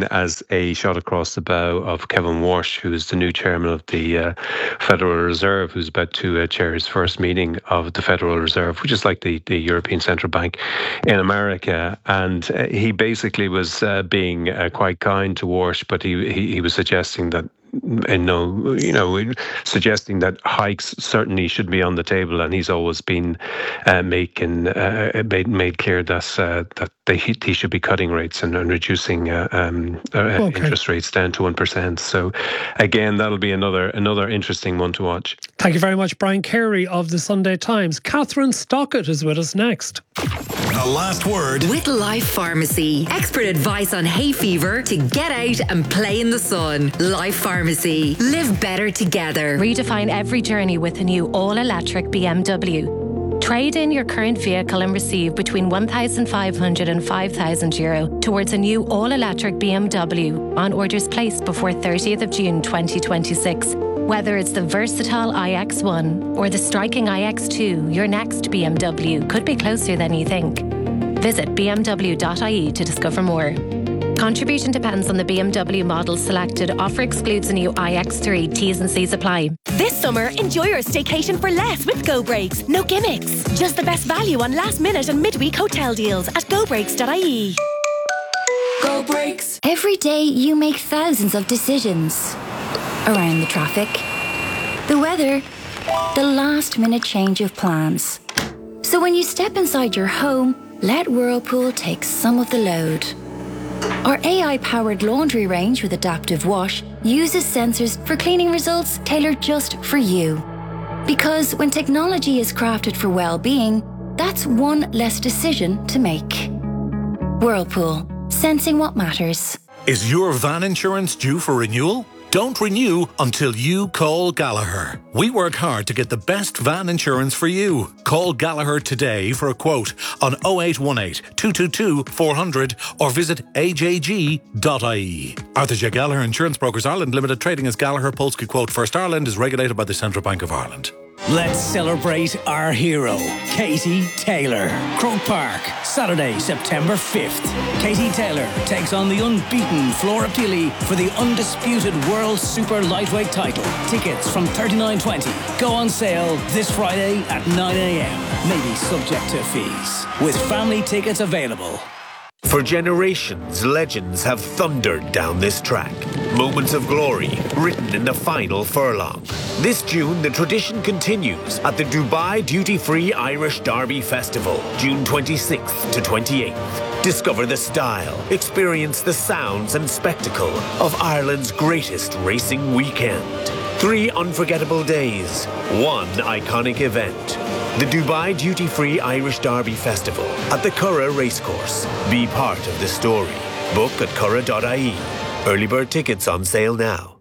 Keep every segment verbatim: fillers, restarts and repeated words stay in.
seen as a shot across the bow of Kevin Walsh, who is the new chairman of the uh, Federal Reserve, who's about to uh, chair his first meeting of the Federal Reserve, which is like the, the European Central Bank in America. And uh, he basically was uh, being uh, quite kind to Walsh, but he, he, he was suggesting that and no, you know, suggesting that hikes certainly should be on the table, and he's always been uh, making uh, made made clear that uh, that they he should be cutting rates and, and reducing uh, um, uh, okay. interest rates down to one percent. So, again, that'll be another another interesting one to watch. Thank you very much, Brian Carey of the Sunday Times. Catherine Stockett is with us next. The last word with Life Pharmacy. Expert advice on hay fever to get out and play in the sun. Life Pharmacy. Live better together. Redefine every journey with a new all-electric B M W. Trade in your current vehicle and receive between one thousand five hundred and five thousand euro towards a new all-electric B M W on orders placed before thirtieth of June twenty twenty-six. Whether it's the versatile i X one or the striking i X two, your next B M W could be closer than you think. Visit b m w dot i e to discover more. Contribution depends on the B M W model selected. Offer excludes a new i X three. T's and C's apply. This summer, enjoy your staycation for less with Go Breaks. No gimmicks. Just the best value on last minute and midweek hotel deals at go breaks dot i e. Go Breaks. Every day you make thousands of decisions. Around the traffic, the weather, the last minute change of plans. So when you step inside your home, let Whirlpool take some of the load. Our A I-powered laundry range with adaptive wash uses sensors for cleaning results tailored just for you. Because when technology is crafted for well-being, that's one less decision to make. Whirlpool, sensing what matters. Is your van insurance due for renewal? Don't renew until you call Gallagher. We work hard to get the best van insurance for you. Call Gallagher today for a quote on oh eight one eight, two two two, four hundred or visit a j g dot i e. Arthur J. Gallagher Insurance Brokers Ireland Limited, trading as Gallagher Polski Quote First Ireland, is regulated by the Central Bank of Ireland. Let's celebrate our hero, Katie Taylor. Croke Park, Saturday, September fifth. Katie Taylor takes on the unbeaten Flora Pili for the undisputed World Super Lightweight title. Tickets from thirty-nine twenty go on sale this Friday at nine a.m. Maybe subject to fees. With family tickets available. For generations, legends have thundered down this track. Moments of glory written in the final furlong. This June, the tradition continues at the Dubai Duty Free Irish Derby Festival, June twenty-sixth to twenty-eighth. Discover the style, experience the sounds and spectacle of Ireland's greatest racing weekend. Three unforgettable days, one iconic event. The Dubai Duty Free Irish Derby Festival at the Curragh Racecourse. Be part of the story. Book at curragh dot i e. Early bird tickets on sale now.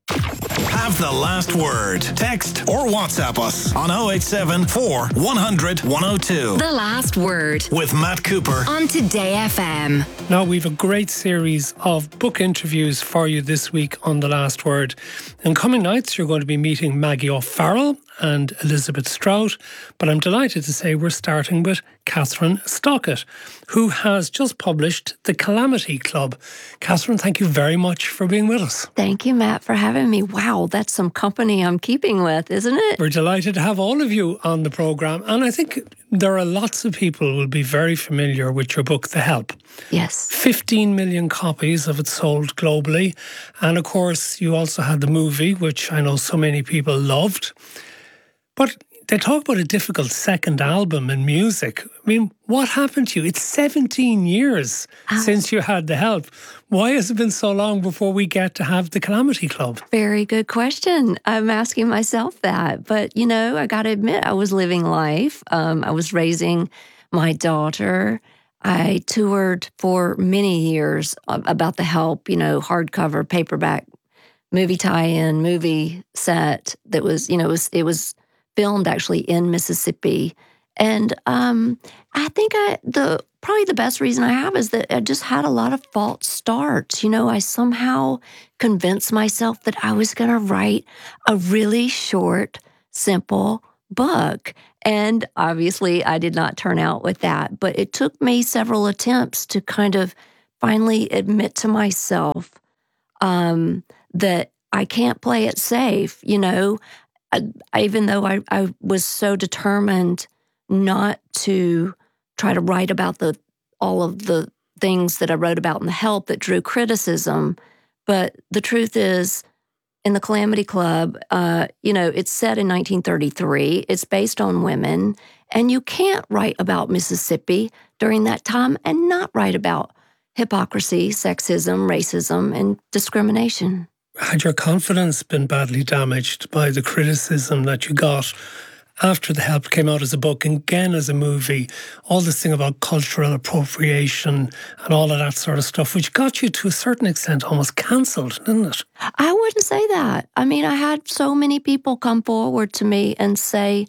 Have the last word. Text or WhatsApp us on oh eight seven, four, one hundred, one oh two. The Last Word with Matt Cooper on Today F M. Now, we've a great series of book interviews for you this week on The Last Word. In coming nights, you're going to be meeting Maggie O'Farrell and Elizabeth Strout, but I'm delighted to say we're starting with Catherine Stockett, who has just published The Calamity Club. Catherine, thank you very much for being with us. Thank you, Matt, for having me. Wow, that's some company I'm keeping with, isn't it? We're delighted to have all of you on the programme, and I think there are lots of people who will be very familiar with your book, The Help. Yes. fifteen million copies of it sold globally, and of course you also had the movie, which I know so many people loved. But they talk about a difficult second album in music. I mean, what happened to you? It's seventeen years oh. since you had The Help. Why has it been so long before we get to have The Calamity Club? Very good question. I'm asking myself that. But, you know, I got to admit, I was living life. Um, I was raising my daughter. I toured for many years about The Help, you know, hardcover, paperback, movie tie-in, movie set that was, you know, it was... It was filmed actually in Mississippi. And um, I think I the probably the best reason I have is that I just had a lot of false starts. You know, I somehow convinced myself that I was going to write a really short, simple book. And obviously I did not turn out with that. But it took me several attempts to kind of finally admit to myself um, that I can't play it safe. You know, I, even though I, I was so determined not to try to write about the all of the things that I wrote about in The Help that drew criticism. But the truth is, in the Calamity Club, uh, you know, it's set in nineteen thirty-three. It's based on women. And you can't write about Mississippi during that time and not write about hypocrisy, sexism, racism, and discrimination. Had your confidence been badly damaged by the criticism that you got after The Help came out as a book, and again as a movie, all this thing about cultural appropriation and all of that sort of stuff, which got you to a certain extent almost cancelled, didn't it? I wouldn't say that. I mean, I had so many people come forward to me and say,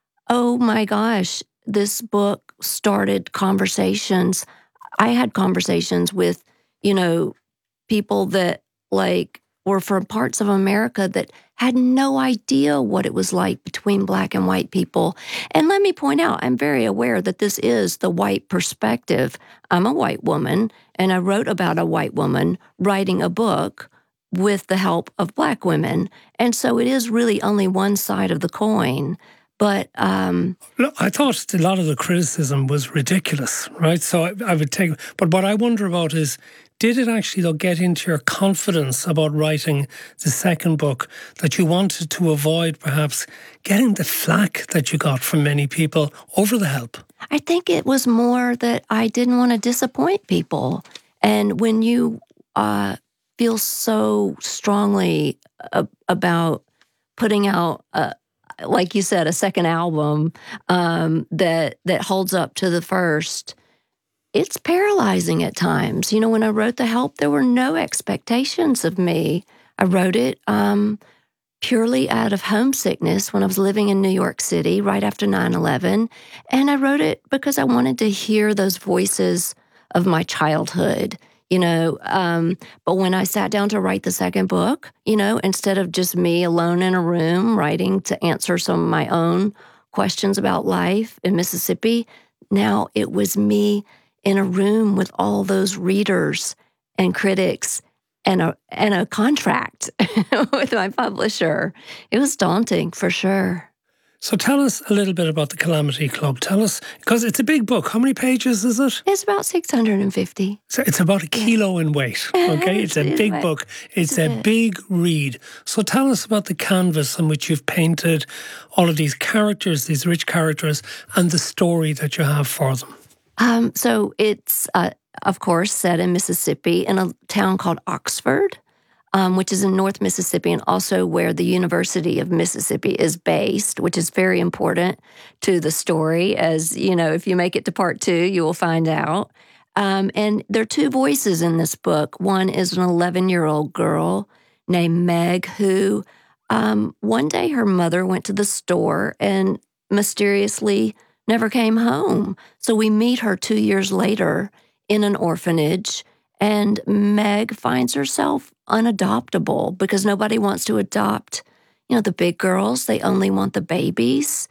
oh my gosh, this book started conversations. I had conversations with, you know, people that like were from parts of America that had no idea what it was like between Black and white people. And let me point out, I'm very aware that this is the white perspective. I'm a white woman, and I wrote about a white woman writing a book with the help of Black women. And so it is really only one side of the coin. But um, Look, I thought a lot of the criticism was ridiculous, right? So I, I would take, but what I wonder about is, did it actually though get into your confidence about writing the second book, that you wanted to avoid perhaps getting the flack that you got from many people over The Help? I think it was more that I didn't want to disappoint people. And when you uh, feel so strongly uh, about putting out a like you said, a second album um, that that holds up to the first, it's paralyzing at times. You know, when I wrote The Help, there were no expectations of me. I wrote it um, purely out of homesickness when I was living in New York City right after nine eleven. And I wrote it because I wanted to hear those voices of my childhood. You know, um, but when I sat down to write the second book, you know, instead of just me alone in a room writing to answer some of my own questions about life in Mississippi, now it was me in a room with all those readers and critics and a and a contract with my publisher. It was daunting for sure. So tell us a little bit about the Calamity Club. Tell us, because it's a big book. How many pages is it? It's about six hundred fifty. So it's about a kilo in weight, okay? It's a big book. It's a big read. So tell us about the canvas on which you've painted all of these characters, these rich characters, and the story that you have for them. Um, so it's, uh, of course, set in Mississippi in a town called Oxford. Um, which is in North Mississippi, and also where the University of Mississippi is based, which is very important to the story. As, you know, if you make it to part two, you will find out. Um, and there are two voices in this book. One is an eleven-year-old girl named Meg, who um, one day her mother went to the store and mysteriously never came home. So we meet her two years later in an orphanage, and Meg finds herself unadoptable because nobody wants to adopt, you know, the big girls. They only want the babies.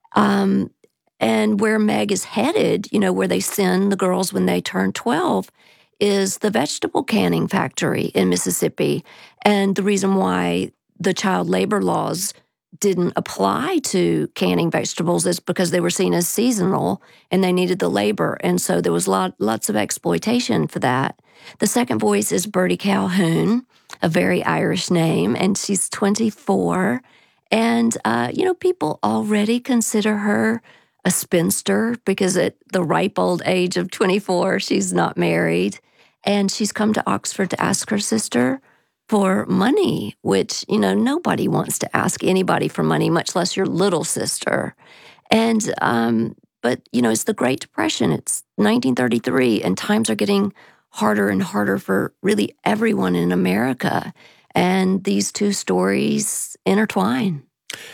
Um, and where Meg is headed, you know, where they send the girls when they turn twelve, is the vegetable canning factory in Mississippi. And the reason why the child labor laws didn't apply to canning vegetables is because they were seen as seasonal and they needed the labor. And so there was lot, lots of exploitation for that. The second voice is Bertie Calhoun, a very Irish name, and she's twenty-four. And, uh, you know, people already consider her a spinster because at the ripe old age of twenty-four, she's not married. And she's come to Oxford to ask her sister for money, which, you know, nobody wants to ask anybody for money, much less your little sister. And, um, but, you know, it's the Great Depression. It's nineteen thirty-three, and times are getting harder and harder for really everyone in America. And these two stories intertwine.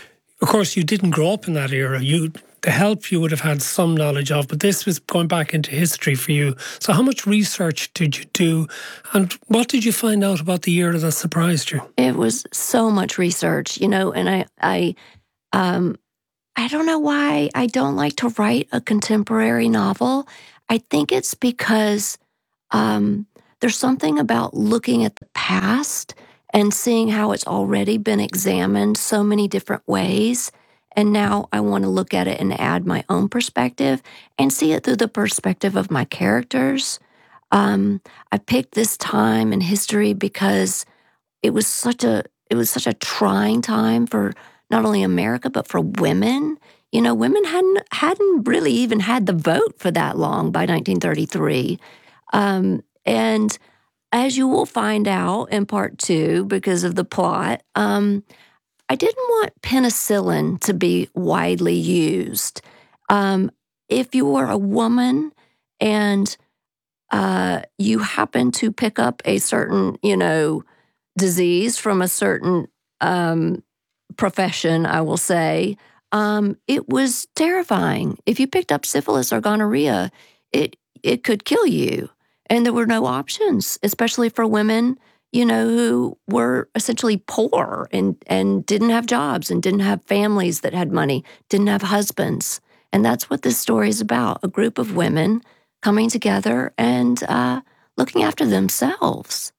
Of course, you didn't grow up in that era. You, The Help you would have had some knowledge of, but this was going back into history for you. So how much research did you do? And what did you find out about the era that surprised you? It was so much research, you know, and I, I, um, I don't know why I don't like to write a contemporary novel. I think it's because um, there's something about looking at the past and seeing how it's already been examined so many different ways. And now I want to look at it and add my own perspective and see it through the perspective of my characters. Um, I picked this time in history because it was such a it was such a trying time for not only America but for women. You know, women hadn't hadn't really even had the vote for that long by nineteen thirty-three. Um, and as you will find out in part two, because of the plot, um, I didn't want penicillin to be widely used. Um, if you were a woman and uh, you happen to pick up a certain, you know, disease from a certain um, profession, I will say, um, it was terrifying. If you picked up syphilis or gonorrhea, it it could kill you. And there were no options, especially for women, you know, who were essentially poor and, and didn't have jobs and didn't have families that had money, didn't have husbands. And that's what this story is about, a group of women coming together and uh, looking after themselves.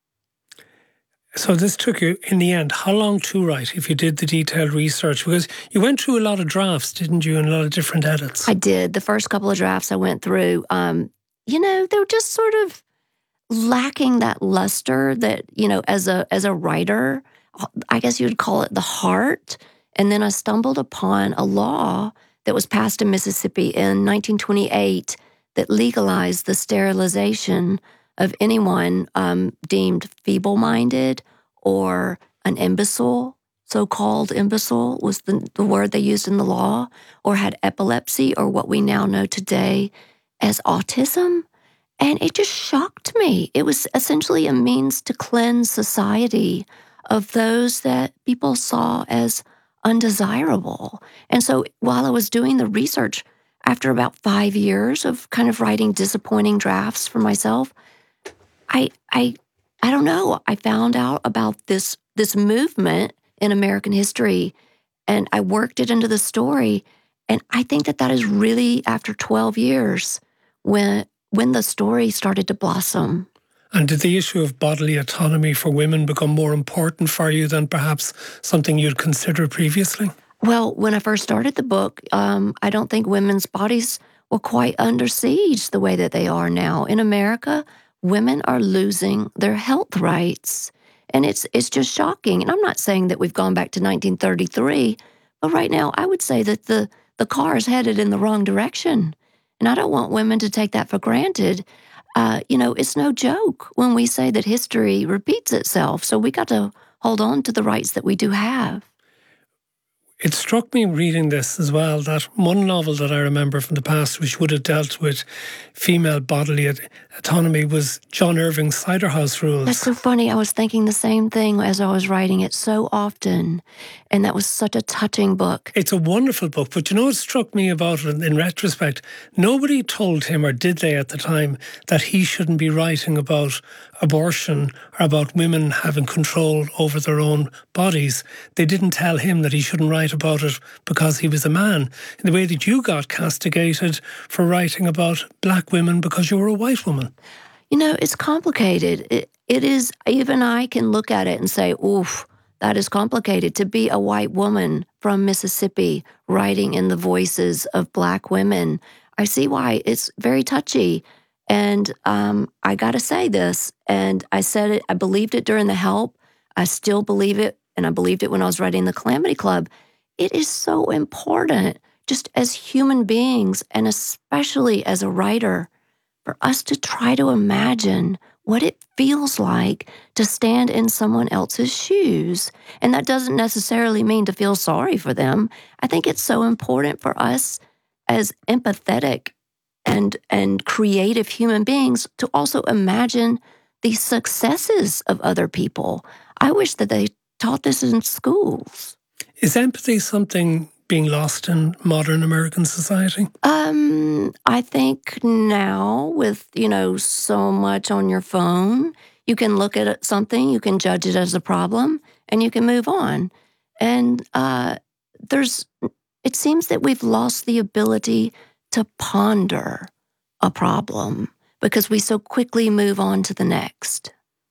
So this took you, in the end, how long to write if you did the detailed research? Because you went through a lot of drafts, didn't you, and a lot of different edits? I did. The first couple of drafts I went through, um, you know, they were just sort of lacking that luster that, you know, as a as a writer, I guess you would call it the heart. And then I stumbled upon a law that was passed in Mississippi in nineteen twenty-eight that legalized the sterilization of anyone um, deemed feeble-minded or an imbecile, so-called imbecile was the, the word they used in the law, or had epilepsy or what we now know today as autism. And it just shocked me. It was essentially a means to cleanse society of those that people saw as undesirable. And so while I was doing the research, after about five years of kind of writing disappointing drafts for myself, I I I don't know. I found out about this this movement in American history, and I worked it into the story. And I think that that is really after twelve years when when the story started to blossom. And did the issue of bodily autonomy for women become more important for you than perhaps something you'd considered previously? Well, when I first started the book, um, I don't think women's bodies were quite under siege the way that they are now. In America, women are losing their health rights. And it's it's just shocking. And I'm not saying that we've gone back to nineteen thirty-three, but right now I would say that the, the car is headed in the wrong direction. And I don't want women to take that for granted. Uh, you know, it's no joke when we say that history repeats itself. So we got to hold on to the rights that we do have. It struck me reading this as well that one novel that I remember from the past which would have dealt with female bodily autonomy was John Irving's Cider House Rules. That's so funny. I was thinking the same thing as I was writing it so often. And that was such a touching book. It's a wonderful book, but you know what struck me about it in retrospect? Nobody told him, or did they at the time, that he shouldn't be writing about abortion or about women having control over their own bodies. They didn't tell him that he shouldn't write about it because he was a man. In the way that you got castigated for writing about black women because you were a white woman. You know, it's complicated. It, it is, even I can look at it and say, oof, that is complicated. To be a white woman from Mississippi writing in the voices of black women, I see why it's very touchy. And um, I got to say this, and I said it, I believed it during The Help. I still believe it, and I believed it when I was writing The Calamity Club. It is so important, just as human beings, and especially as a writer, for us to try to imagine what it feels like to stand in someone else's shoes. And that doesn't necessarily mean to feel sorry for them. I think it's so important for us as empathetic and and creative human beings to also imagine the successes of other people. I wish that they taught this in schools. Is empathy something being lost in modern American society? Um, I think now with, you know, so much on your phone, you can look at something, you can judge it as a problem, and you can move on. And uh, there's, it seems that we've lost the ability to ponder a problem because we so quickly move on to the next.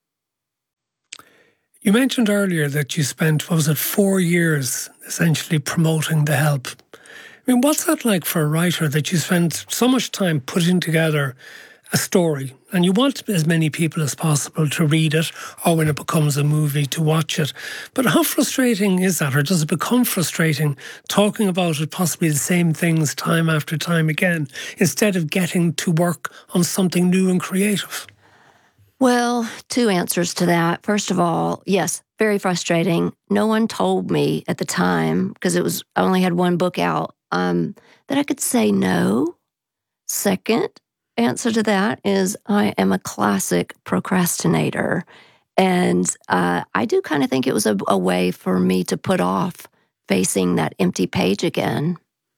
You mentioned earlier that you spent, what was it, four years essentially promoting The Help. I mean, what's that like for a writer, that you spend so much time putting together a story and you want as many people as possible to read it, or when it becomes a movie, to watch it. But how frustrating is that? Or does it become frustrating talking about it, possibly the same things time after time again, instead of getting to work on something new and creative? Well, two answers to that. First of all, yes, very frustrating. No one told me at the time, because it was I only had one book out, um, that I could say no. Second answer to that is I am a classic procrastinator. And uh, I do kind of think it was a, a way for me to put off facing that empty page again.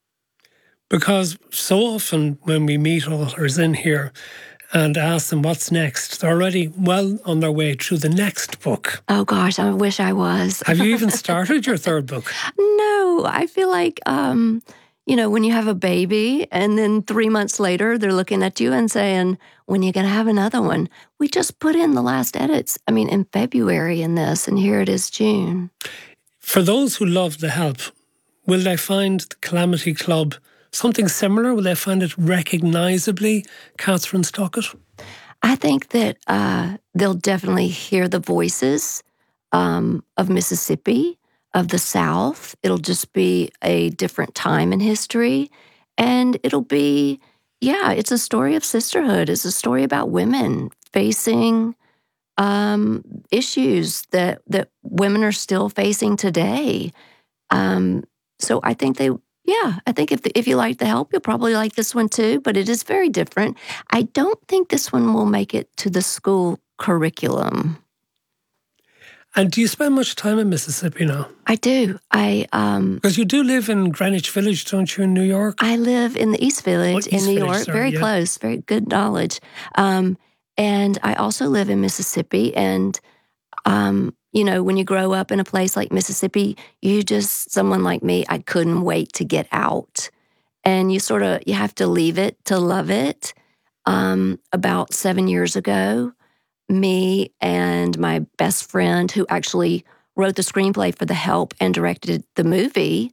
Because so often when we meet authors in here and ask them what's next, they're already well on their way through the next book. Oh gosh, I wish I was. Have you even started your third book? No, I feel like, um, you know, when you have a baby and then three months later, they're looking at you and saying, when are you going to have another one? We just put in the last edits, I mean, in February in this, and here it is June. For those who love The Help, will they find the Calamity Club something similar? Will they find it recognisably Kathryn Stockett? I think that uh, they'll definitely hear the voices um, of Mississippi, of the South. It'll just be a different time in history. And it'll be, yeah, it's a story of sisterhood. It's a story about women facing um, issues that, that women are still facing today. Um, so I think they... Yeah, I think if the, if you like The Help, you'll probably like this one too, but it is very different. I don't think this one will make it to the school curriculum. And do you spend much time in Mississippi now? I do. I um, Because you do live in Greenwich Village, don't you, in New York? I live in the East Village oh, in East New Village, York, sorry, very yeah. close, very good knowledge. Um, and I also live in Mississippi, and um, you know, when you grow up in a place like Mississippi, you just, someone like me, I couldn't wait to get out. And you sort of, you have to leave it to love it. Um, about seven years ago, me and my best friend, who actually wrote the screenplay for The Help and directed the movie,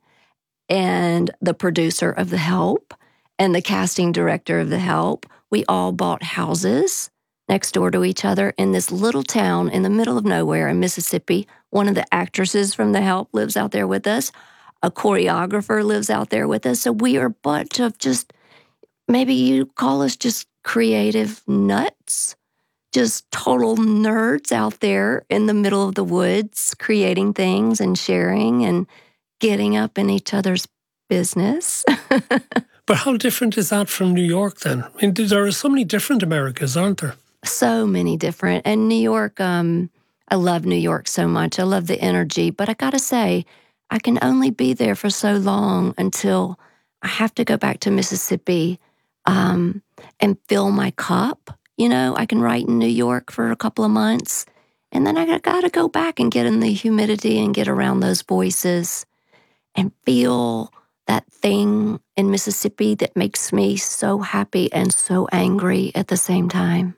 and the producer of The Help, and the casting director of The Help, we all bought houses next door to each other in this little town in the middle of nowhere in Mississippi. One of the actresses from The Help lives out there with us. A choreographer lives out there with us. So we are a bunch of just, maybe you call us just creative nuts, just total nerds out there in the middle of the woods, creating things and sharing and getting up in each other's business. But how different is that from New York then? I mean, there are so many different Americas, aren't there? So many different. And New York, um, I love New York so much. I love the energy. But I got to say, I can only be there for so long until I have to go back to Mississippi um, and fill my cup. You know, I can write in New York for a couple of months, and then I got to go back and get in the humidity and get around those voices and feel that thing in Mississippi that makes me so happy and so angry at the same time.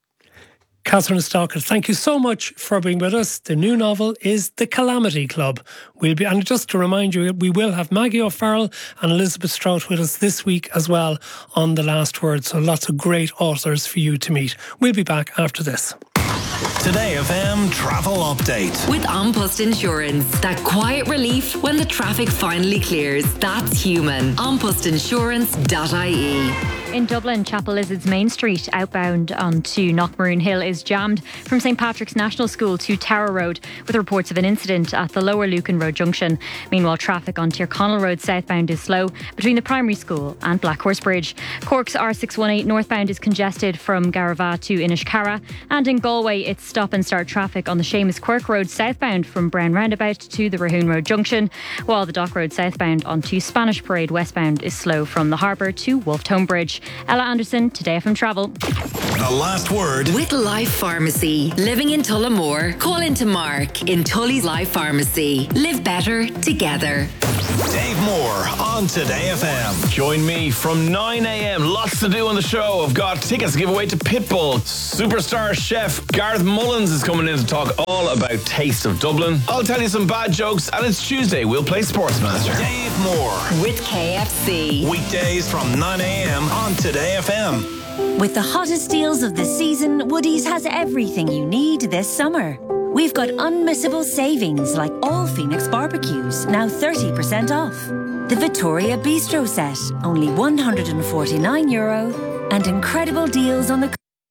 Kathryn Stockett, thank you so much for being with us. The new novel is The Calamity Club. We'll be, and just to remind you, we will have Maggie O'Farrell and Elizabeth Strout with us this week as well on The Last Word. So lots of great authors for you to meet. We'll be back after this. Today F M Travel Update. With An Post Insurance. That quiet relief when the traffic finally clears. That's human. an post insurance dot I E. In Dublin, Chapel Lizard's Main Street outbound onto Knockmaroon Hill is jammed from St Patrick's National School to Tower Road, with reports of an incident at the Lower Lucan Road junction. Meanwhile, traffic on Tyrconnell Road southbound is slow between the primary school and Blackhorse Bridge. Cork's R six one eight northbound is congested from Garava to Inishcarra, and in Galway it's stop and start traffic on the Seamus Quirk Road southbound from Brown Roundabout to the Rahoon Road junction, while the Dock Road southbound onto Spanish Parade westbound is slow from the Harbour to Wolfetone Bridge. Ella Anderson, Today F M Travel. The last word with Life Pharmacy. Living in Tullamore, call into Mark in Tully's Life Pharmacy. Live better together. Dave Moore on Today F M. Join me from nine a.m. Lots to do on the show. I've got tickets to give away to Pitbull. Superstar chef Gareth Mullins is coming in to talk all about Taste of Dublin. I'll tell you some bad jokes, and it's Tuesday. We'll play Sportsmaster. Dave Moore with K F C. Weekdays from nine a.m. on Today F M. With the hottest deals of the season, Woodies has everything you need this summer. We've got unmissable savings like all Phoenix barbecues, now thirty percent off. The Victoria Bistro set, only one hundred forty-nine euro. And incredible deals on the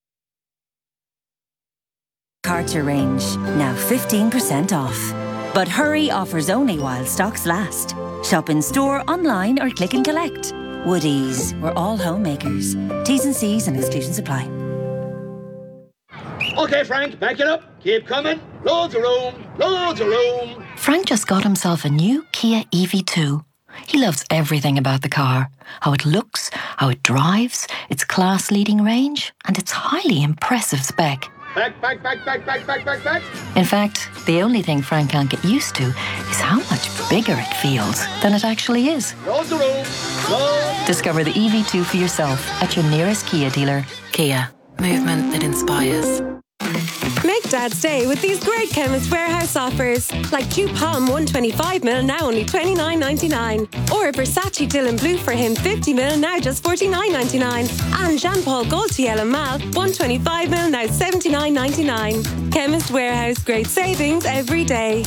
Carter range, now fifteen percent off. But hurry, offers only while stocks last. Shop in store, online or click and collect. Woodies, we're all homemakers. T's and C's and exclusions apply. Okay, Frank, back it up. Keep coming. Loads of room. Loads of room. Frank just got himself a new Kia E V two. He loves everything about the car. How it looks, how it drives, its class-leading range, and its highly impressive spec. Back, back, back, back, back, back, back, back. In fact, the only thing Frank can't get used to is how much bigger it feels than it actually is. Loads of room. Loads. Discover the E V two for yourself at your nearest Kia dealer. Kia. Movement that inspires. Make Dad's day with these great Chemist Warehouse offers. Like Dew Palm one twenty-five milliliters now only twenty-nine ninety-nine. Or a Versace Dylan Blue for him fifty milliliters now just forty-nine ninety-nine. And Jean Paul Gaultier and Mal one twenty-five milliliters now seventy-nine ninety-nine. Chemist Warehouse, great savings every day.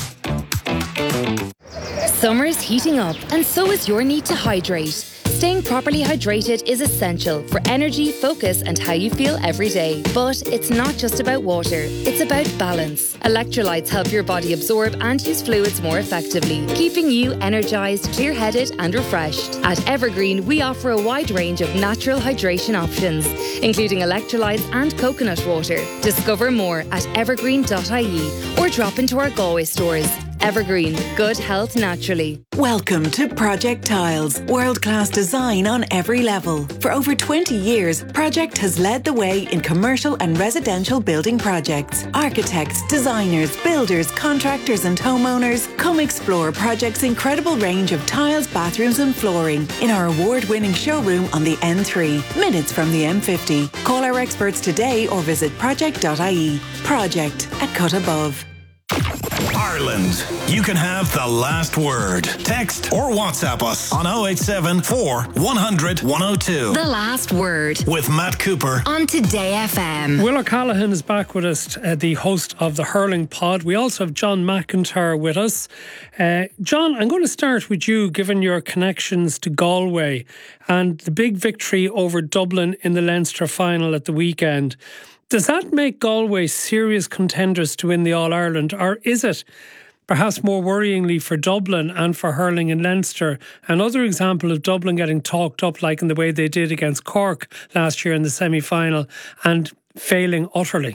Summer's heating up, and so is your need to hydrate. Staying properly hydrated is essential for energy, focus and how you feel every day. But it's not just about water, it's about balance. Electrolytes help your body absorb and use fluids more effectively, keeping you energised, clear-headed and refreshed. At Evergreen, we offer a wide range of natural hydration options, including electrolytes and coconut water. Discover more at evergreen dot I E or drop into our Galway stores. Evergreen, good health naturally. Welcome to Project Tiles, world-class design on every level. For over twenty years, Project has led the way in commercial and residential building projects. Architects, designers, builders, contractors and homeowners, come explore Project's incredible range of tiles, bathrooms and flooring in our award-winning showroom on the N three, minutes from the M fifty. Call our experts today or visit project dot I E. Project, a cut above. Ireland. You can have the last word. Text or WhatsApp us on oh eight seven four, one hundred, one oh two. The last word. With Matt Cooper. On Today F M. Will O'Callaghan is back with us, uh, the host of the Hurling Pod. We also have John McIntyre with us. Uh, John, I'm going to start with you, given your connections to Galway and the big victory over Dublin in the Leinster final at the weekend. Does that make Galway serious contenders to win the All-Ireland, or is it, perhaps more worryingly for Dublin and for hurling in Leinster, another example of Dublin getting talked up like in the way they did against Cork last year in the semi-final and failing utterly?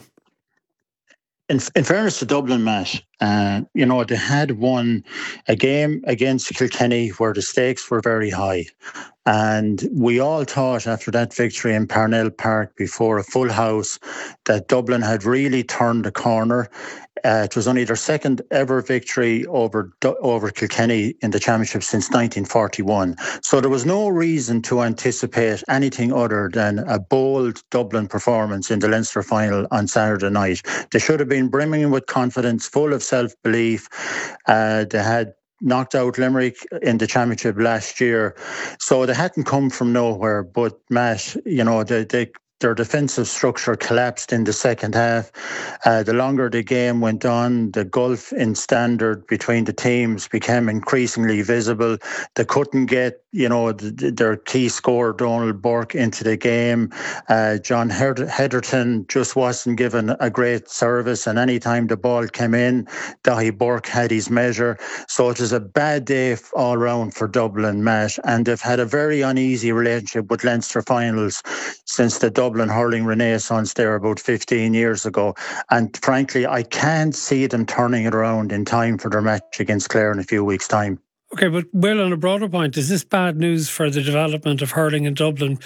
In, in fairness to Dublin, Matt, uh, you know, they had won a game against Kilkenny where the stakes were very high. And we all thought after that victory in Parnell Park before a full house that Dublin had really turned the corner. Uh, it was only their second ever victory over over Kilkenny in the championship since nineteen forty-one. So there was no reason to anticipate anything other than a bold Dublin performance in the Leinster final on Saturday night. They should have been brimming with confidence, full of self-belief. Uh, they had knocked out Limerick in the championship last year. So they hadn't come from nowhere. But Matt, you know, they, they their defensive structure collapsed in the second half. Uh, the longer the game went on, the gulf in standard between the teams became increasingly visible. They couldn't get, you know, th- their key scorer, Donald Burke, into the game. Uh, John Hed- Heatherton just wasn't given a great service, and any time the ball came in, Dahi Burke had his measure. So it was a bad day all round for Dublin, Matt, and they've had a very uneasy relationship with Leinster finals since the Dublin hurling renaissance there about fifteen years ago. And frankly, I can't see them turning it around in time for their match against Clare in a few weeks' time. Okay, but Will, on a broader point, is this bad news for the development of hurling in Dublin?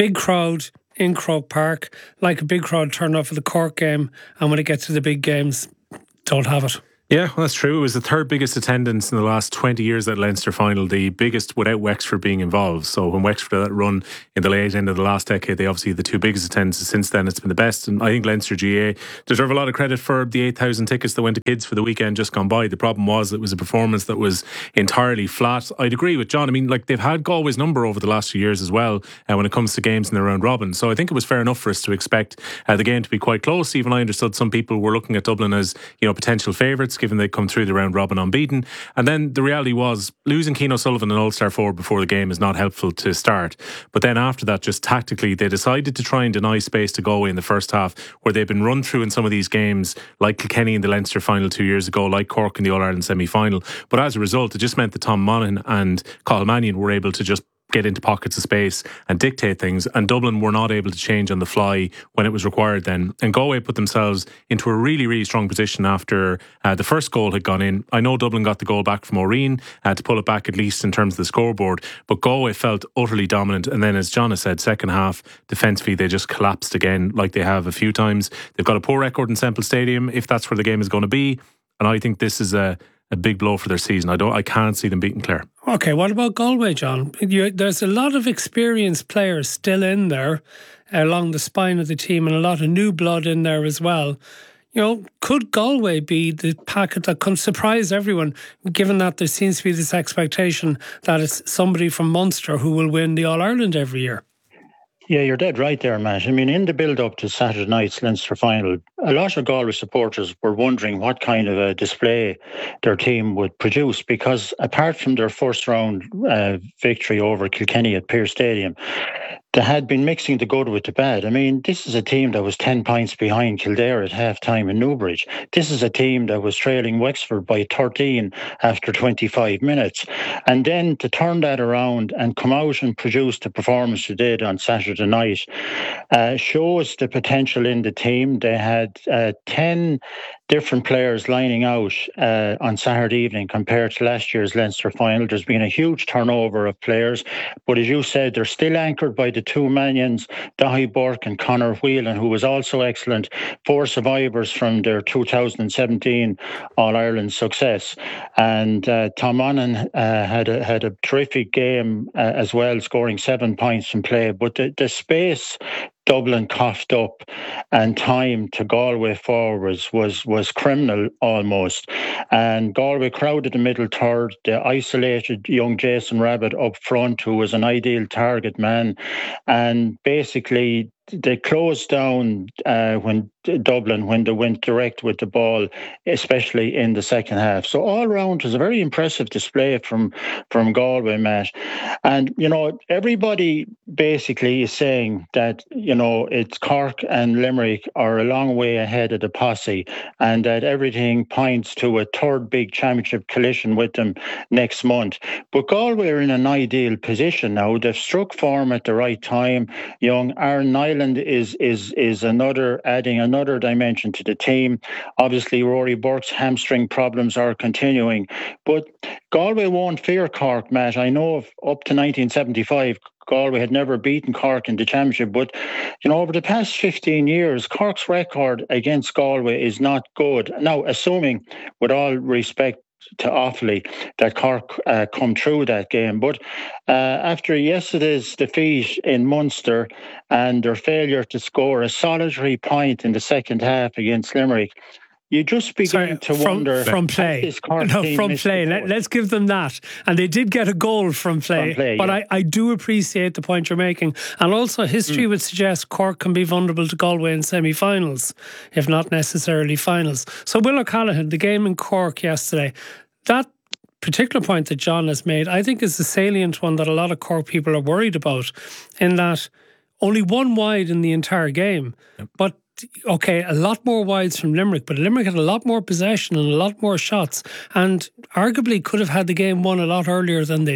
big crowd in Croke Park, like a big crowd turned up for the Cork game, and when it gets to the big games, don't have it. Yeah, well, that's true. It was the third biggest attendance in the last twenty years at Leinster final, the biggest without Wexford being involved. So when Wexford had that run in the late end of the last decade, they obviously the two biggest attendances. Since then, it's been the best. And I think Leinster G A deserve a lot of credit for the eight thousand tickets that went to kids for the weekend just gone by. The problem was it was a performance that was entirely flat. I'd agree with John. I mean, like, they've had Galway's number over the last few years as well uh, when it comes to games in the round robin. So I think it was fair enough for us to expect uh, the game to be quite close. Even I understood some people were looking at Dublin as, you know, potential favourites, given they'd come through the round robin unbeaten. And then the reality was losing Keane O'Sullivan and All-Star forward before the game is not helpful to start. But then after that, just tactically, they decided to try and deny space to Galway in the first half, where they've been run through in some of these games, like Kilkenny in the Leinster final two years ago, like Cork in the All-Ireland semi-final. But as a result, it just meant that Tom Monaghan and Cathal Mannion were able to just get into pockets of space and dictate things, and Dublin were not able to change on the fly when it was required then. And Galway put themselves into a really, really strong position after uh, the first goal had gone in. I know Dublin got the goal back from O'Reen uh, to pull it back at least in terms of the scoreboard, but Galway felt utterly dominant. And then, as John has said, second half, defensively, they just collapsed again like they have a few times. They've got a poor record in Semple Stadium, if that's where the game is going to be. And I think this is a a big blow for their season. I don't. I can't see them beating Clare. Okay, what about Galway, John? You, there's a lot of experienced players still in there along the spine of the team, and a lot of new blood in there as well. You know, could Galway be the packet that can surprise everyone, given that there seems to be this expectation that it's somebody from Munster who will win the All-Ireland every year? Yeah, you're dead right there, Matt. I mean, in the build-up to Saturday night's Leinster final, a lot of Galway supporters were wondering what kind of a display their team would produce, because apart from their first-round uh, victory over Kilkenny at Pearse Stadium, they had been mixing the good with the bad. I mean, this is a team that was ten points behind Kildare at half-time in Newbridge. This is a team that was trailing Wexford by thirteen after twenty-five minutes. And then to turn that around and come out and produce the performance they did on Saturday night uh, shows the potential in the team. They had uh, ten different players lining out uh, on Saturday evening compared to last year's Leinster final. There's been a huge turnover of players, but as you said, they're still anchored by the two Mannions, Dahi Burke and Conor Whelan, who was also excellent, four survivors from their two thousand seventeen All-Ireland success. And uh, Tom Monaghan uh, had, a, had a terrific game uh, as well, scoring seven points from play. But the, the space Dublin coughed up and time to Galway forwards was was criminal almost. And Galway crowded the middle third. They isolated young Jason Rabbit up front, who was an ideal target man. And basically they closed down uh, when Dublin, when they went direct with the ball, especially in the second half. So all round it was a very impressive display from, from Galway, Matt. And, you know, everybody basically is saying that, you know, it's Cork and Limerick are a long way ahead of the posse, and that everything points to a third big championship collision with them next month. But Galway are in an ideal position now. They've struck form at the right time. Young Aaron Nyland is is is another adding another dimension to the team. Obviously, Rory Burke's hamstring problems are continuing, but Galway won't fear Cork, Matt. I know of up to nineteen seventy-five, Galway had never beaten Cork in the championship, but you know, over the past fifteen years, Cork's record against Galway is not good. Now, assuming, with all respect to Offaly, that Cork uh, come through that game. But uh, after yesterday's defeat in Munster and their failure to score a solitary point in the second half against Limerick, you just begin Sorry, to from, wonder... From play. No, from play. Let, let's give them that. And they did get a goal from play. From play but yeah. I, I do appreciate the point you're making. And also, history mm. would suggest Cork can be vulnerable to Galway in semi-finals, if not necessarily finals. So Will O'Callaghan, the game in Cork yesterday, that particular point that John has made, I think is the salient one that a lot of Cork people are worried about, in that only one wide in the entire game. Yep. But okay, a lot more wides from Limerick, but Limerick had a lot more possession and a lot more shots, and arguably could have had the game won a lot earlier than they did.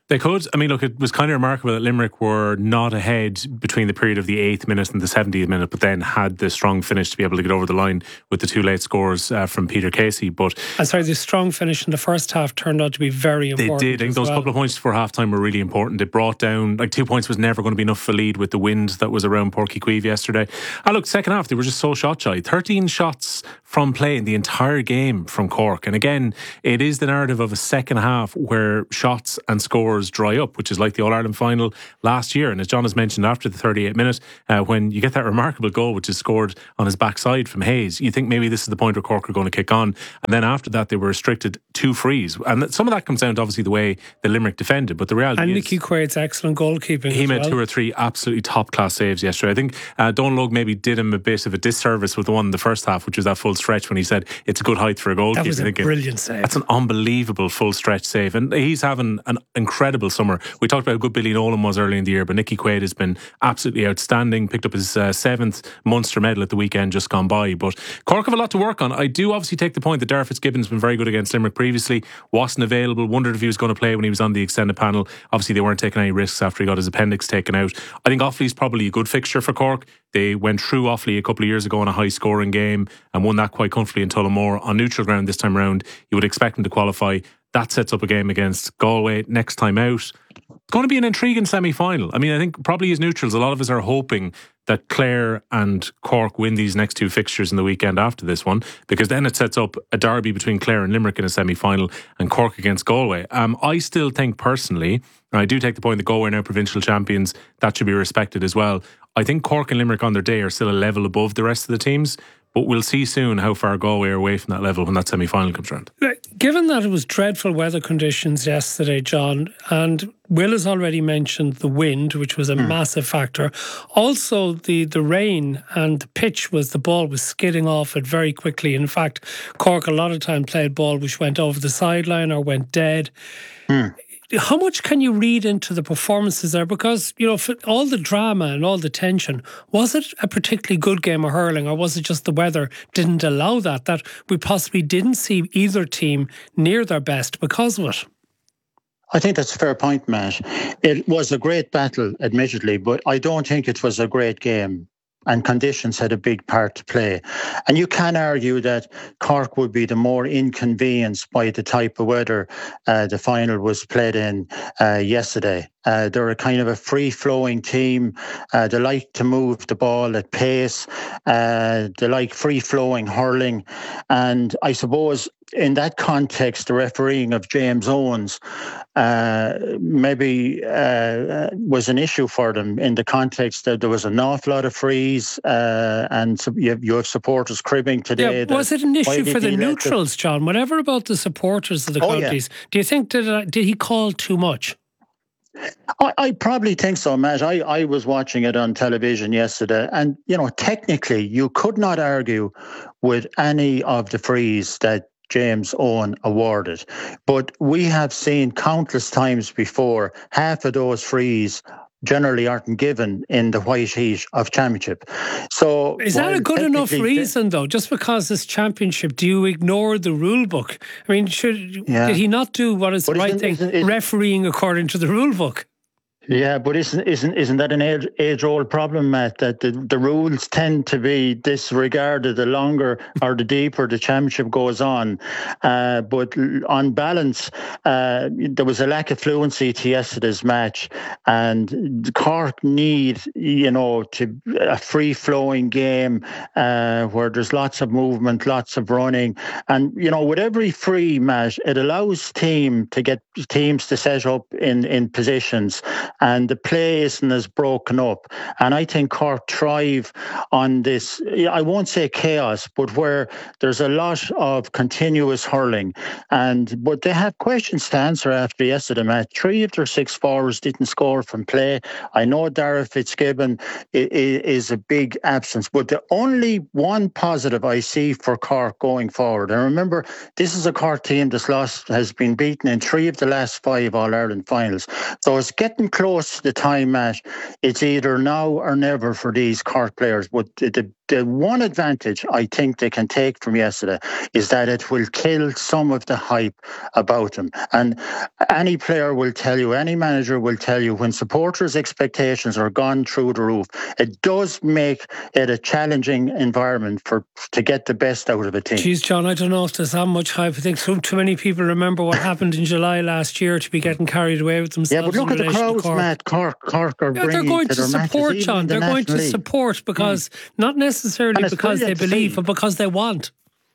They could. I mean, look, it was kind of remarkable that Limerick were not ahead between the period of the eighth minute and the seventieth minute, but then had the strong finish to be able to get over the line with the two late scores uh, from Peter Casey. But I'm sorry, the strong finish in the first half turned out to be very important. They did. I think those well. couple of points before half-time were really important. It brought down, like two points was never going to be enough for lead with the wind that was around Páirc Uí Chaoimh yesterday. And look, second half, they were just so shot shy. thirteen shots from play in the entire game from Cork. And again, it is the narrative of a second half where shots and scores dry up, which is like the All-Ireland final last year. And as John has mentioned, after the thirty-eight minute, uh, when you get that remarkable goal, which is scored on his backside from Hayes, you think maybe this is the point where Cork are going to kick on. And then after that, they were restricted to frees. And some of that comes down to obviously the way the Limerick defended. But the reality and is... And Nicky Quaid's excellent goalkeeping He as made well. two or three absolutely top-class saves yesterday. I think uh, Don Logue maybe did him a bit of a disservice with the one in the first half, which was that full stretch when he said it's a good height for a goalkeeper. That was a thinking, brilliant save. That's an unbelievable full stretch save. And he's having an incredible summer. We talked about how good Billy Nolan was early in the year, but Nicky Quaid has been absolutely outstanding. Picked up his uh, seventh Munster medal at the weekend just gone by. But Cork have a lot to work on. I do obviously take the point that Darragh Fitzgibbon's been very good against Limerick previously, wasn't available, wondered if he was going to play when he was on the extended panel. Obviously they weren't taking any risks after he got his appendix taken out. I think Offaly's probably a good fixture for Cork. They went through Offaly a couple of years ago in a high scoring game and won that quite comfortably in Tullamore. On neutral ground this time around, you would expect them to qualify. That sets up a game against Galway next time out. It's going to be an intriguing semi-final. I mean, I think probably as neutrals, a lot of us are hoping that Clare and Cork win these next two fixtures in the weekend after this one, because then it sets up a derby between Clare and Limerick in a semi-final and Cork against Galway. Um, I still think personally, and I do take the point that Galway are now provincial champions, that should be respected as well. I think Cork and Limerick on their day are still a level above the rest of the teams, but we'll see soon how far Galway are away from that level when that semi-final comes around. Given that it was dreadful weather conditions yesterday, John, and Will has already mentioned the wind, which was a mm. massive factor. Also, the, the rain and the pitch was, the ball was skidding off it very quickly. In fact, Cork a lot of time played ball which went over the sideline or went dead. Mm. How much can you read into the performances there? Because, you know, for all the drama and all the tension, was it a particularly good game of hurling, or was it just the weather didn't allow that, that we possibly didn't see either team near their best because of it? I think that's a fair point, Matt. It was a great battle, admittedly, but I don't think it was a great game. And conditions had a big part to play. And you can argue that Cork would be the more inconvenienced by the type of weather uh, the final was played in uh, yesterday. Uh, they're a kind of a free-flowing team. Uh, they like to move the ball at pace. Uh, they like free-flowing hurling. And I suppose in that context, the refereeing of James Owens uh, maybe uh, was an issue for them in the context that there was an awful lot of frees uh, and you have, you have supporters cribbing today. Yeah, was it an issue for the neutrals, John? Whatever about the supporters of the oh, counties, yeah. do you think, did, uh, did he call too much? I, I probably think so, Matt. I, I was watching it on television yesterday, and, you know, technically you could not argue with any of the frees that James Owen awarded. But we have seen countless times before, half of those frees generally aren't given in the white heat of championship. So is that a good enough reason, though? Just because it's championship, do you ignore the rule book? I mean, should yeah. did he not do what is the right thing, isn't, isn't, refereeing according to the rule book? Yeah, but isn't isn't isn't that an age, age-old problem, Matt? That the, the rules tend to be disregarded the longer or the deeper the championship goes on. Uh, but on balance, uh, there was a lack of fluency to yesterday's match, and Cork need, you know, to a free-flowing game uh, where there's lots of movement, lots of running, and you know, with every free match, it allows team to get teams to set up in in positions. And the play isn't as broken up. And I think Cork thrive on this, I won't say chaos, but where there's a lot of continuous hurling. And but they have questions to answer after yesterday match. Three of their six forwards didn't score from play. I know Darragh Fitzgibbon is a big absence, but the only one positive I see for Cork going forward, and remember, this is a Cork team that's lost, has been beaten in three of the last five All-Ireland finals. So it's getting close to the time, Matt. It's either now or never for these Cork players. But the the one advantage I think they can take from yesterday is that it will kill some of the hype about them. And any player will tell you, any manager will tell you, when supporters' expectations are gone through the roof, it does make it a challenging environment for to get the best out of a team. Geez, John, I don't know if there's that much hype. I think so too many people remember what happened in July last year to be getting carried away with themselves. Yeah, but look at the crowds, Matt. Cork, Cork are yeah, bringing they're going to, to support, matches, John. the They're going to League. support because, mm. not necessarily because they believe, but because they want.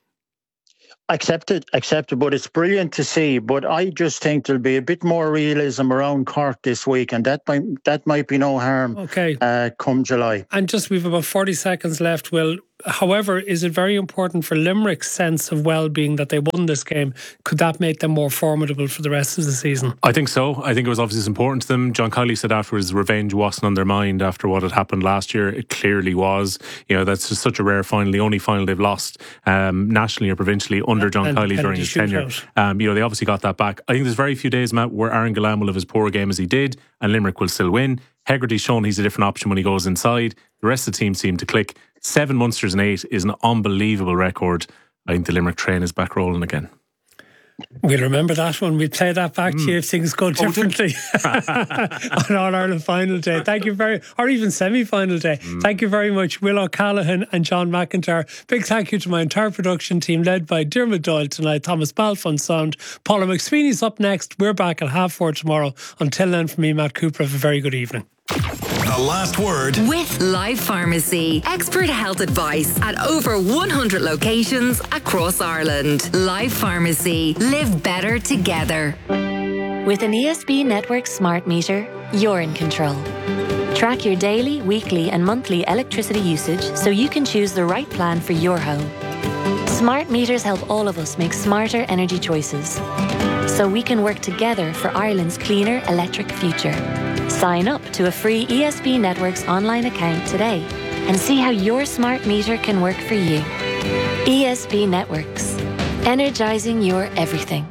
Accepted, accepted, but it's brilliant to see. But I just think there'll be a bit more realism around Cork this week, and that might that might be no harm. Okay, uh, come July. And just we've about forty seconds left. Will, however, is it very important for Limerick's sense of well-being that they won this game? Could that make them more formidable for the rest of the season? I think so. I think it was obviously important to them. John Kiely said afterwards, revenge wasn't on their mind after what had happened last year. It clearly was. You know, that's just such a rare final. The only final they've lost um, nationally or provincially under John and Kiely during his tenure. Um, you know, they obviously got that back. I think there's very few days, Matt, where Aaron Gillane will have as poor a game as he did, and Limerick will still win. Hegarty's shown he's a different option when he goes inside. The rest of the team seem to click. Seven Munsters and eight is an unbelievable record. I think the Limerick train is back rolling again. We'll remember that one. We'll play that back mm. to you if things go differently on All Ireland final day. Thank you very, or even semi-final day. Mm. Thank you very much, Will O'Callaghan and John McIntyre. Big thank you to my entire production team led by Dermot Doyle tonight, Thomas Balfe on sound. Paula McSweeney's up next. We're back at half four tomorrow. Until then, from me, Matt Cooper, have a very good evening. The last word with Life Pharmacy. Expert health advice at over one hundred locations across Ireland. Life Pharmacy. Live better together. With an E S B Network smart meter, you're in control. Track your daily, weekly and monthly electricity usage so you can choose the right plan for your home. Smart meters help all of us make smarter energy choices so we can work together for Ireland's cleaner electric future. Sign up to a free E S B Networks online account today and see how your smart meter can work for you. E S B Networks. Energizing your everything.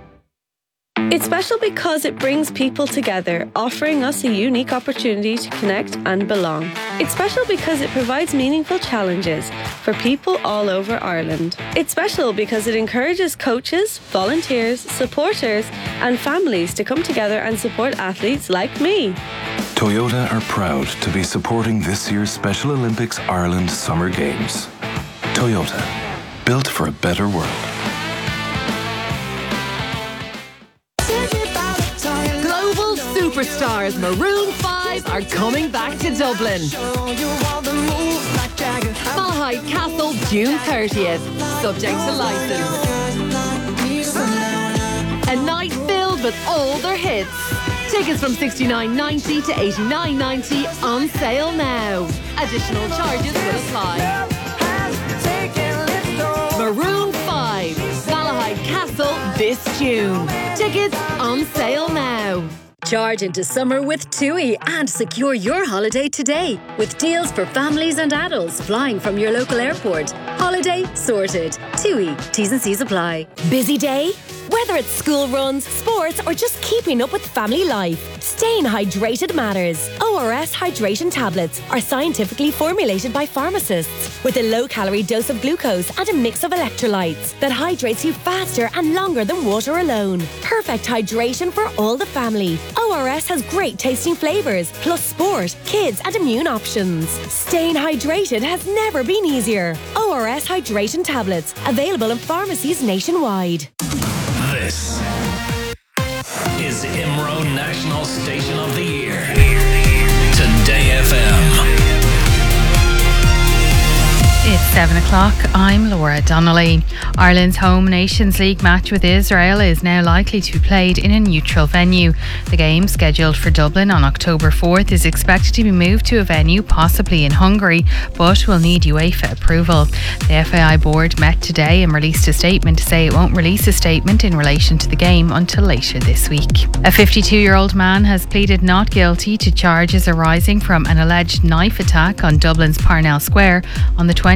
It's special because it brings people together, offering us a unique opportunity to connect and belong. It's special because it provides meaningful challenges for people all over Ireland. It's special because it encourages coaches, volunteers, supporters and families to come together and support athletes like me. Toyota are proud to be supporting this year's Special Olympics Ireland Summer Games. Toyota, built for a better world. Superstars Maroon five are coming back to Dublin. Malahide Castle, June thirtieth. Subject to licence. A night filled with all their hits. Tickets from sixty-nine ninety to eighty-nine ninety on sale now. Additional charges will apply. Maroon five, Malahide Castle this June. Tickets on sale now. Charge into summer with TUI and secure your holiday today with deals for families and adults flying from your local airport. Holiday sorted. TUI. T's and C's apply. Busy day? Whether it's school runs, sports, or just keeping up with family life, staying hydrated matters. O R S hydration tablets are scientifically formulated by pharmacists with a low-calorie dose of glucose and a mix of electrolytes that hydrates you faster and longer than water alone. Perfect hydration for all the family. O R S has great tasting flavours, plus sport, kids and immune options. Staying hydrated has never been easier. O R S hydration tablets, available in pharmacies nationwide. This is IMRO National Station of the Year. Today F M. It's seven o'clock. I'm Laura Donnelly. Ireland's home Nations League match with Israel is now likely to be played in a neutral venue. The game, scheduled for Dublin on October fourth, is expected to be moved to a venue possibly in Hungary, but will need UEFA approval. The F A I board met today and released a statement to say it won't release a statement in relation to the game until later this week. A fifty-two-year-old man has pleaded not guilty to charges arising from an alleged knife attack on Dublin's Parnell Square on the twentieth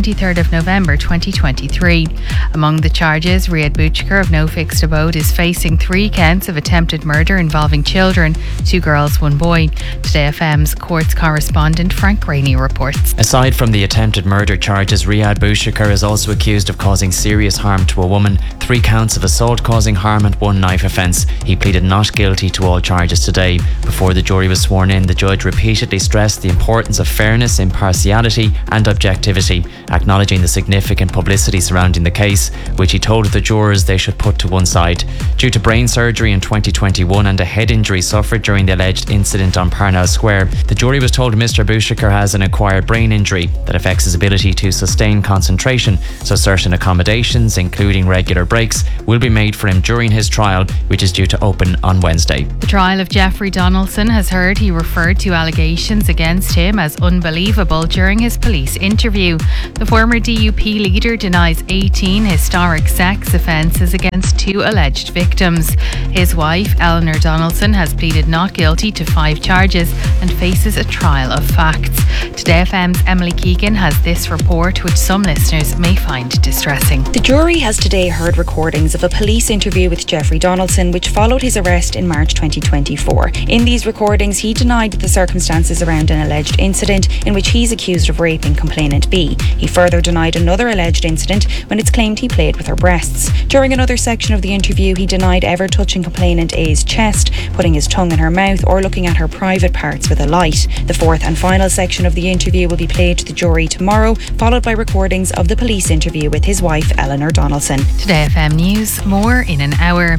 twenty-third of November twenty twenty-three. Among the charges, Riyad Bouchkar of no fixed abode is facing three counts of attempted murder involving children, two girls, one boy. Today F M's courts correspondent Frank Rainey reports. Aside from the attempted murder charges, Riyad Bouchkar is also accused of causing serious harm to a woman, three counts of assault causing harm and one knife offence. He pleaded not guilty to all charges today. Before the jury was sworn in, the judge repeatedly stressed the importance of fairness, impartiality and objectivity, acknowledging the significant publicity surrounding the case, which he told the jurors they should put to one side. Due to brain surgery in twenty twenty-one and a head injury suffered during the alleged incident on Parnell Square, the jury was told Mister Bouchkar has an acquired brain injury that affects his ability to sustain concentration, so certain accommodations, including regular breaks, will be made for him during his trial, which is due to open on Wednesday. The trial of Jeffrey Donaldson has heard he referred to allegations against him as unbelievable during his police interview. The former D U P leader denies eighteen historic sex offences against two alleged victims. His wife, Eleanor Donaldson, has pleaded not guilty to five charges and faces a trial of facts. Today F M's Emily Keegan has this report, which some listeners may find distressing. The jury has today heard recordings of a police interview with Jeffrey Donaldson, which followed his arrest in March twenty twenty-four. In these recordings, he denied the circumstances around an alleged incident in which he's accused of raping complainant B. He further denied another alleged incident when it's claimed he played with her breasts. During another section of the interview, he denied ever touching complainant A's chest, putting his tongue in her mouth or looking at her private parts with a light. The fourth and final section of the interview will be played to the jury tomorrow, followed by recordings of the police interview with his wife, Eleanor Donaldson. Today F M News, more in an hour.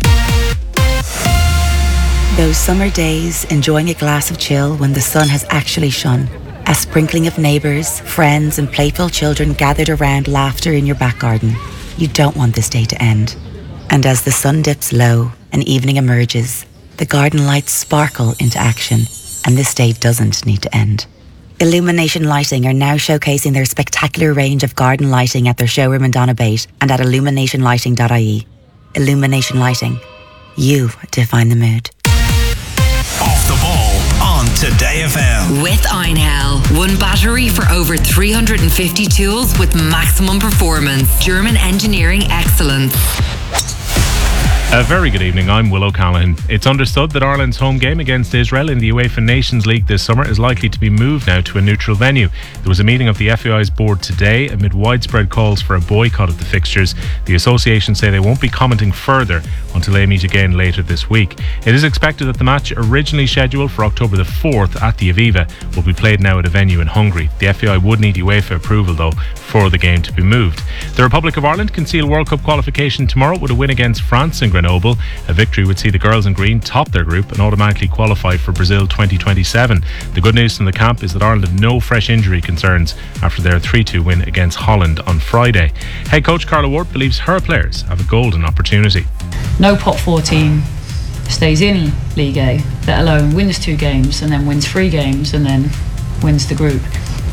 Those summer days, enjoying a glass of chill when the sun has actually shone. A sprinkling of neighbours, friends and playful children gathered around laughter in your back garden. You don't want this day to end. And as the sun dips low and evening emerges, the garden lights sparkle into action, and this day doesn't need to end. Illumination Lighting are now showcasing their spectacular range of garden lighting at their showroom in Donabate and at illumination lighting dot I E. Illumination Lighting. You define the mood. Off the ball on Today F M. With Einhell. One battery for over three hundred fifty tools with maximum performance. German engineering excellence. A very good evening, I'm Will O'Callaghan. It's understood that Ireland's home game against Israel in the UEFA Nations League this summer is likely to be moved now to a neutral venue. There was a meeting of the F A I's board today amid widespread calls for a boycott of the fixtures. The association say they won't be commenting further until they meet again later this week. It is expected that the match, originally scheduled for October the fourth at the Aviva, will be played now at a venue in Hungary. The F A I would need UEFA approval though for the game to be moved. The Republic of Ireland can seal World Cup qualification tomorrow with a win against France in Grenoble. A victory would see the girls in green top their group and automatically qualify for Brazil twenty twenty-seven. The good news from the camp is that Ireland have no fresh injury concerns after their three two win against Holland on Friday. Head coach Carla Ward believes her players have a golden opportunity. No pot four team stays in League A, let alone wins two games and then wins three games and then wins the group.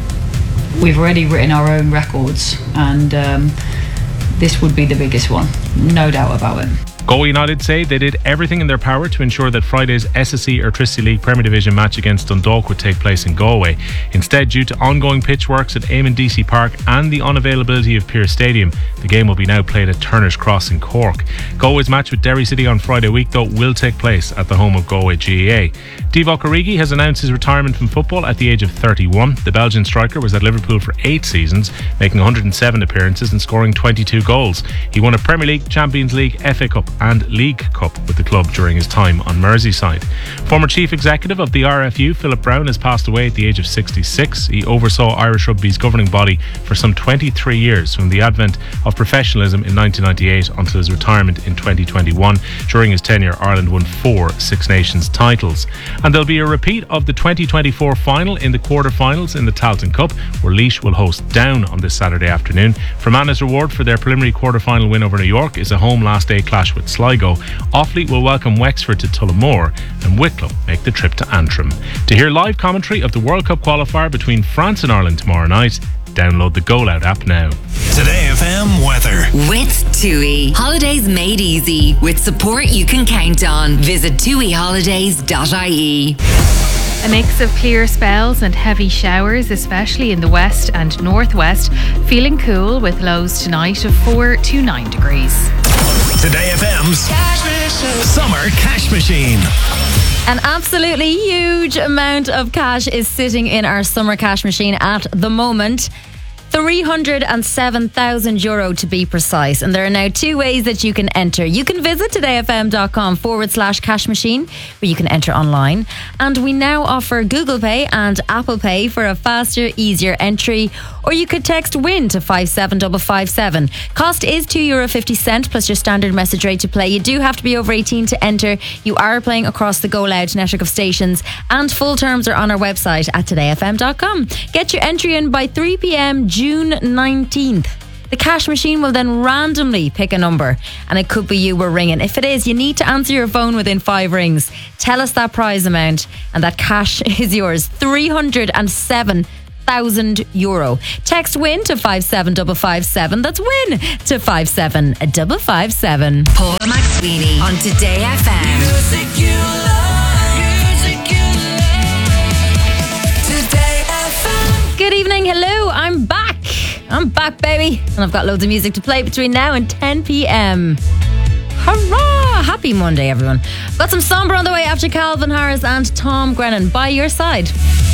We've already written our own records, and um, this would be the biggest one, no doubt about it. Galway United say they did everything in their power to ensure that Friday's S S E Airtricity League Premier Division match against Dundalk would take place in Galway. Instead, due to ongoing pitch works at Eamon D C Park and the unavailability of Pearse Stadium, the game will be now played at Turner's Cross in Cork. Galway's match with Derry City on Friday week, though, will take place at the home of Galway G A A. Divock Origi has announced his retirement from football at the age of thirty-one. The Belgian striker was at Liverpool for eight seasons, making one hundred seven appearances and scoring twenty-two goals. He won a Premier League, Champions League, F A Cup and League Cup with the club during his time on Merseyside. Former Chief Executive of the R F U, Philip Brown, has passed away at the age of sixty-six. He oversaw Irish Rugby's governing body for some twenty-three years, from the advent of professionalism in nineteen ninety-eight until his retirement in twenty twenty-one. During his tenure, Ireland won four Six Nations titles. And there'll be a repeat of the twenty twenty-four final in the quarter-finals in the Tailteann Cup, where Laois will host Down on this Saturday afternoon. Fermanagh reward for their preliminary quarter-final win over New York is a home last day clash with Sligo. Offaly will welcome Wexford to Tullamore, and Wicklow make the trip to Antrim. To hear live commentary of the World Cup qualifier between France and Ireland tomorrow night, download the Goal Out app now. Today F M weather. With TUI. Holidays made easy with support you can count on. Visit T U I holidays dot I E. A mix of clear spells and heavy showers, especially in the west and northwest. Feeling cool with lows tonight of four to nine degrees. Today F M's Summer Cash Machine. An absolutely huge amount of cash is sitting in our summer cash machine at the moment. three hundred seven thousand euro to be precise. And there are now two ways that you can enter. You can visit todayfm.com forward slash cash machine, where you can enter online. And we now offer Google Pay and Apple Pay for a faster, easier entry. Or you could text WIN to five seven five five seven. Cost is two euro fifty plus your standard message rate to play. You do have to be over eighteen to enter. You are playing across the Go Loud network of stations. And full terms are on our website at today f m dot com. Get your entry in by three p.m. June nineteenth. The cash machine will then randomly pick a number, and it could be you we're ringing. If it is, you need to answer your phone within five rings. Tell us that prize amount, and that cash is yours. three hundred seven thousand euro. Text WIN to five seven five five seven. That's WIN to five seven five five seven. Paul McSweeney on Today F M. Music you love. Music you love. Today F M. Good evening. Hello. I'm back. I'm back, baby. And I've got loads of music to play between now and ten p.m. Hurrah! Happy Monday, everyone. Got some Somber on the way after Calvin Harris and Tom Grennan. By your side.